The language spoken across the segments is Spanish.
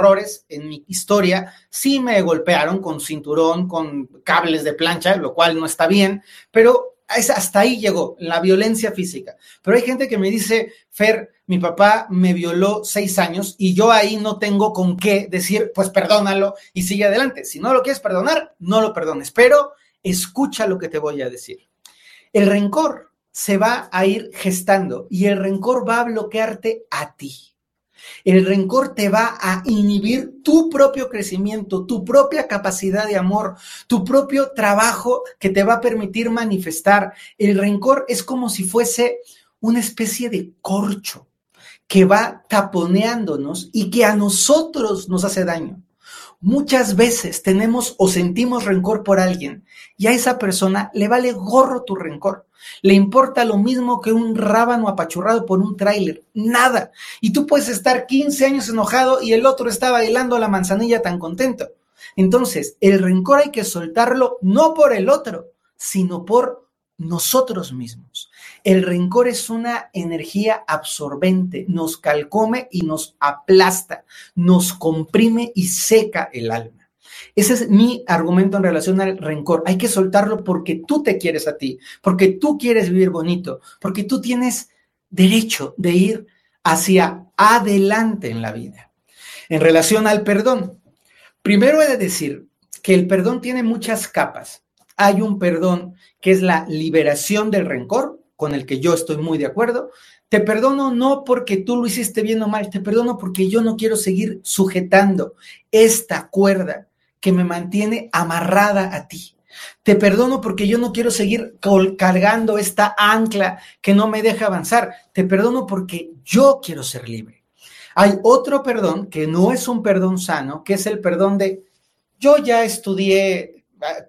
errores en mi historia, sí me golpearon con cinturón, con cables de plancha, lo cual no está bien, pero hasta ahí llegó la violencia física. Pero hay gente que me dice, Fer, mi papá me violó 6 años y yo ahí no tengo con qué decir, pues perdónalo y sigue adelante. Si no lo quieres perdonar, no lo perdones, pero escucha lo que te voy a decir. El rencor se va a ir gestando y el rencor va a bloquearte a ti. El rencor te va a inhibir tu propio crecimiento, tu propia capacidad de amor, tu propio trabajo que te va a permitir manifestar. El rencor es como si fuese una especie de corcho que va taponeándonos y que a nosotros nos hace daño. Muchas veces tenemos o sentimos rencor por alguien y a esa persona le vale gorro tu rencor. Le importa lo mismo que un rábano apachurrado por un tráiler, nada. Y tú puedes estar 15 años enojado y el otro está bailando la manzanilla tan contento. Entonces, el rencor hay que soltarlo no por el otro, sino por nosotros mismos. El rencor es una energía absorbente, nos calcome y nos aplasta, nos comprime y seca el alma. Ese es mi argumento en relación al rencor. Hay que soltarlo porque tú te quieres a ti, porque tú quieres vivir bonito, porque tú tienes derecho de ir hacia adelante en la vida. En relación al perdón, primero he de decir que el perdón tiene muchas capas. Hay un perdón que es la liberación del rencor, con el que yo estoy muy de acuerdo. Te perdono no porque tú lo hiciste bien o mal, te perdono porque yo no quiero seguir sujetando esta cuerda que me mantiene amarrada a ti. Te perdono porque yo no quiero seguir cargando esta ancla que no me deja avanzar. Te perdono porque yo quiero ser libre. Hay otro perdón que no es un perdón sano, que es el perdón de yo ya estudié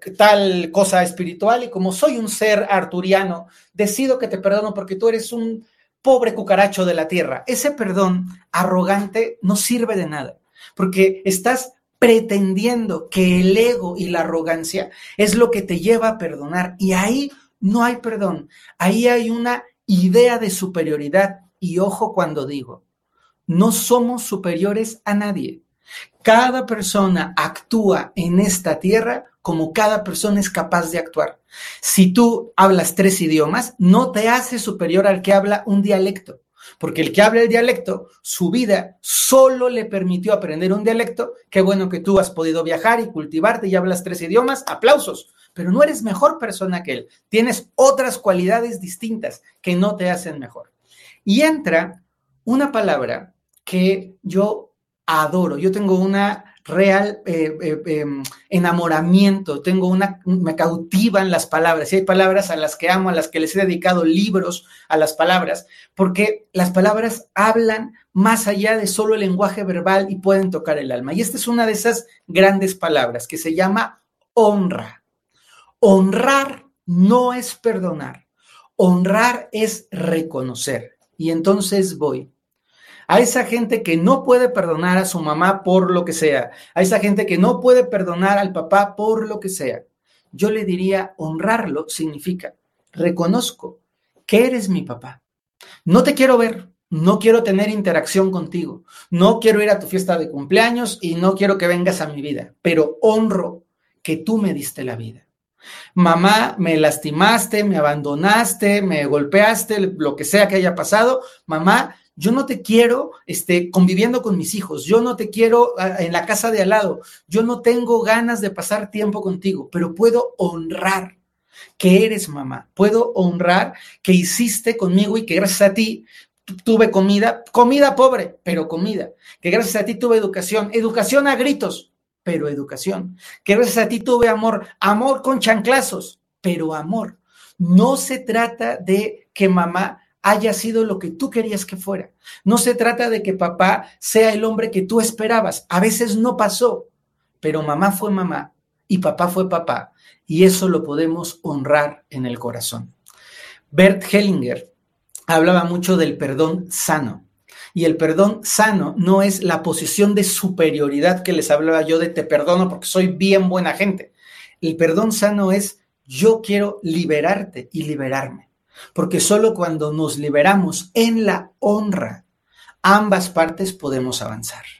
tal cosa espiritual y como soy un ser arturiano, decido que te perdono porque tú eres un pobre cucaracho de la tierra. Ese perdón arrogante no sirve de nada, porque estás pretendiendo que el ego y la arrogancia es lo que te lleva a perdonar y ahí no hay perdón, ahí hay una idea de superioridad y ojo cuando digo, no somos superiores a nadie. Cada persona actúa en esta tierra como cada persona es capaz de actuar. Si tú hablas 3 idiomas, no te haces superior al que habla un dialecto, porque el que habla el dialecto, su vida solo le permitió aprender un dialecto. Qué bueno que tú has podido viajar y cultivarte y hablas 3 idiomas, aplausos, pero no eres mejor persona que él. Tienes otras cualidades distintas que no te hacen mejor. Y entra una palabra que yo adoro. Yo tengo una real enamoramiento, me cautivan las palabras, y hay palabras a las que amo, a las que les he dedicado libros a las palabras, porque las palabras hablan más allá de solo el lenguaje verbal y pueden tocar el alma. Y esta es una de esas grandes palabras que se llama honra. Honrar no es perdonar, honrar es reconocer. Y entonces voy a esa gente que no puede perdonar a su mamá por lo que sea, a esa gente que no puede perdonar al papá por lo que sea. Yo le diría, honrarlo significa, reconozco que eres mi papá. No te quiero ver, no quiero tener interacción contigo, no quiero ir a tu fiesta de cumpleaños y no quiero que vengas a mi vida, pero honro que tú me diste la vida. Mamá, me lastimaste, me abandonaste, me golpeaste, lo que sea que haya pasado. Mamá, yo no te quiero conviviendo con mis hijos, yo no te quiero en la casa de al lado, yo no tengo ganas de pasar tiempo contigo, pero puedo honrar que eres mamá, puedo honrar que hiciste conmigo y que gracias a ti tuve comida pobre, pero comida, que gracias a ti tuve educación a gritos, pero educación, que gracias a ti tuve amor con chanclazos, pero amor. No se trata de que mamá haya sido lo que tú querías que fuera. No se trata de que papá sea el hombre que tú esperabas. A veces no pasó, pero mamá fue mamá y papá fue papá. Y eso lo podemos honrar en el corazón. Bert Hellinger hablaba mucho del perdón sano. Y el perdón sano no es la posición de superioridad que les hablaba yo de te perdono porque soy bien buena gente. El perdón sano es yo quiero liberarte y liberarme. Porque solo cuando nos liberamos en la honra, ambas partes podemos avanzar.